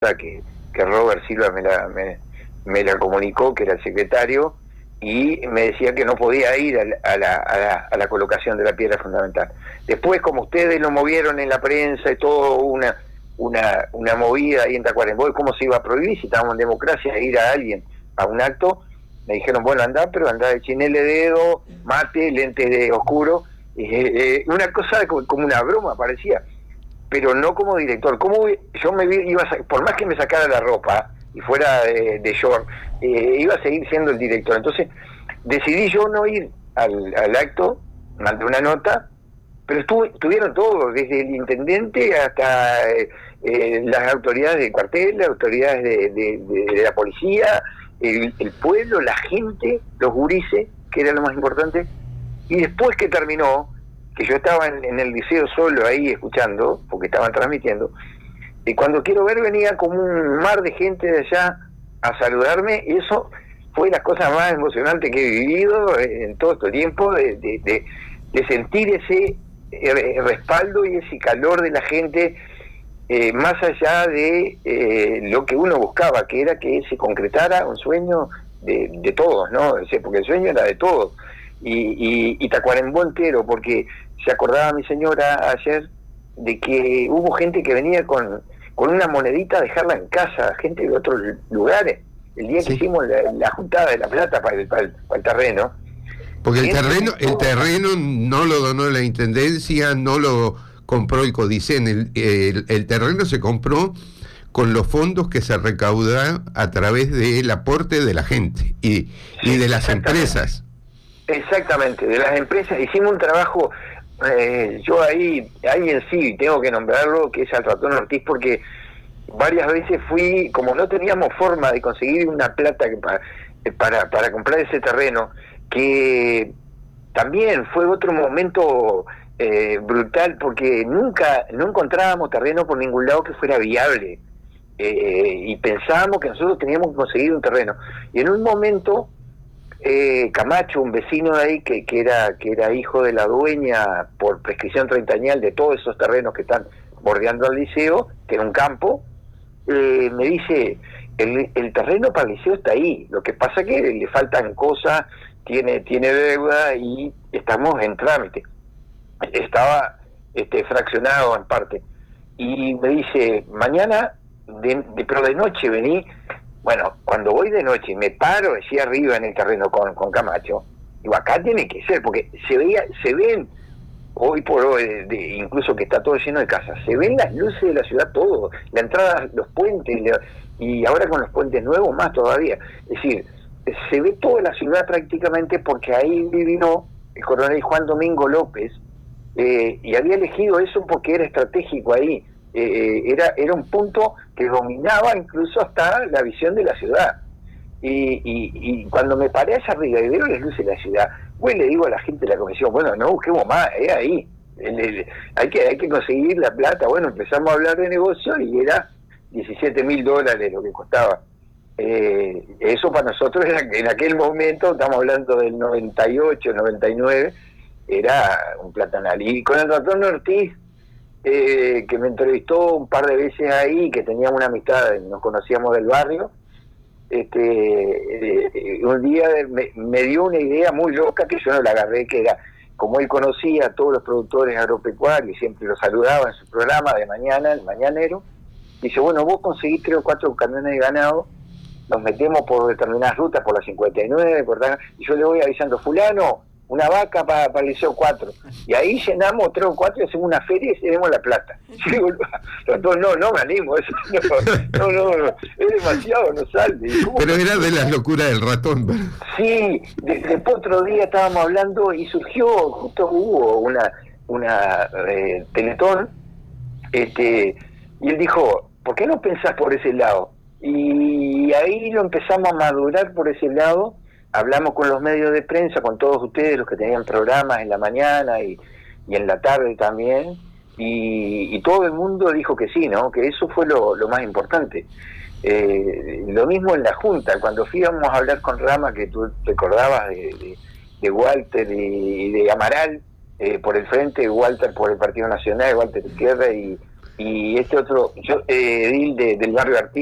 que Robert Silva me la comunicó, que era el secretario, y me decía que no podía ir a la colocación de la piedra fundamental. Después, como ustedes lo movieron en la prensa y todo una movida ahí en Tacuarembó, ¿cómo se iba a prohibir si estábamos en democracia ir a alguien a un acto? Me dijeron, bueno, pero andá de chinele de dedo, mate, lentes de oscuro, una cosa como una broma parecía, pero no como director. ¿Cómo yo por más que me sacara la ropa y fuera de short, iba a seguir siendo el director? Entonces decidí yo no ir al acto, mandé una nota, pero estuvieron todos, desde el intendente hasta las autoridades del cuartel, las autoridades de la policía, el pueblo, la gente, los gurises, que era lo más importante. Y después que terminó, que yo estaba en el liceo solo ahí escuchando, porque estaban transmitiendo, y cuando quiero ver venía como un mar de gente de allá a saludarme, y eso fue la cosa más emocionante que he vivido en todo este tiempo, de sentir ese respaldo y ese calor de la gente, más allá de lo que uno buscaba, que era que se concretara un sueño de todos, ¿no? Porque el sueño era de todos, y Tacuarembó entero, porque se acordaba mi señora ayer de que hubo gente que venía con una monedita a dejarla en casa, gente de otros lugares, el día que hicimos la juntada de la plata para el terreno. Porque el terreno no lo donó la Intendencia, no lo compró el Codicen, el terreno se compró con los fondos que se recaudan a través del aporte de la gente y de las empresas. Exactamente, de las empresas. Hicimos un trabajo, yo ahí en sí tengo que nombrarlo, que es al Ratón Ortiz, porque varias veces fui, como no teníamos forma de conseguir una plata para comprar ese terreno, que también fue otro momento brutal, porque no encontrábamos terreno por ningún lado que fuera viable, y pensábamos que nosotros teníamos que conseguir un terreno, y en un momento Camacho, un vecino de ahí que era hijo de la dueña por prescripción treintañal de todos esos terrenos que están bordeando al liceo, que era un campo, me dice, el terreno para el liceo está ahí, lo que pasa que le faltan cosas, tiene deuda y estamos en trámite. Estaba fraccionado en parte, y me dice, mañana pero de noche vení. Bueno, cuando voy de noche me paro allí arriba en el terreno con Camacho, digo, acá tiene que ser, porque se ven hoy por hoy, incluso que está todo lleno de casas, se ven las luces de la ciudad, todo, la entrada, los puentes, y ahora con los puentes nuevos más todavía. Es decir, se ve toda la ciudad prácticamente, porque ahí vivió el coronel Juan Domingo López, y había elegido eso porque era estratégico ahí. Era un punto que dominaba incluso hasta la visión de la ciudad, y cuando me paré allá arriba y veo las luces de la ciudad, pues le digo a la gente de la comisión, bueno, no busquemos más, ahí hay que conseguir la plata. Bueno, empezamos a hablar de negocio y era $17.000 lo que costaba. Eso para nosotros en aquel momento, estamos hablando del 98, 99, era un platanal. Y con el Ratón Ortiz, que me entrevistó un par de veces ahí, que teníamos una amistad, nos conocíamos del barrio, un día me dio una idea muy loca que yo no la agarré, que era, como él conocía a todos los productores agropecuarios y siempre los saludaba en su programa de mañana, el mañanero, dice, bueno, vos conseguís 3 o 4 camiones de ganado, nos metemos por determinadas rutas, por la 59, y yo le voy avisando, fulano, una vaca para el liceo 4, y ahí llenamos 3 o 4 y hacemos una feria y tenemos la plata. Y digo, no me animo, eso no, es demasiado, no sale. Pero era de las locuras del ratón. Sí, después otro día estábamos hablando y surgió, justo hubo una Teletón, y él dijo, ¿por qué no pensás por ese lado? Y ahí lo empezamos a madurar por ese lado. Hablamos con los medios de prensa, con todos ustedes, los que tenían programas en la mañana y en la tarde también, y todo el mundo dijo que sí, ¿no? Que eso fue lo más importante. Lo mismo en la Junta, cuando íbamos a hablar con Rama, que tú recordabas de Walter y de Amaral, por el frente, Walter por el Partido Nacional, Walter Izquierda, y y este otro, edil del barrio Artigas,